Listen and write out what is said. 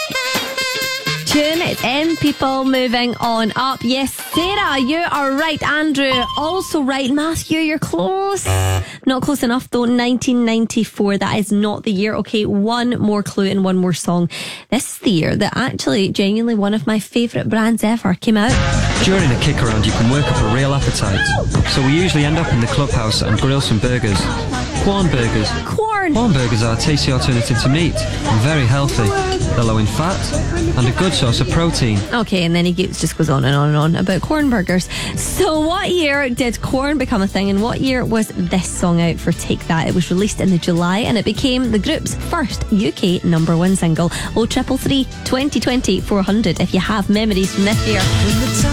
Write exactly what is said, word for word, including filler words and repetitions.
Tune. It's M People moving on up. Yes, Sarah, you are right. Andrew, also right. Matthew, you're close. Not close enough though. nineteen ninety-four. That is not the year. Okay, one more clue and one more song. This is the year that actually, genuinely, one of my favourite brands ever came out. During a kick around, you can work up a real appetite. So we usually end up in the clubhouse and grill some burgers. Quorn burgers. Quorn. Quorn burgers are a tasty alternative to meat and very healthy. They're low in fat and a good source of protein. Okay, and then he keeps, just goes on and on and on about corn burgers. So what year did corn become a thing, and what year was this song out for Take That? It was released in the July and it became the group's first U K number one single. oh triple three, twenty twenty, four hundred if you have memories from this year.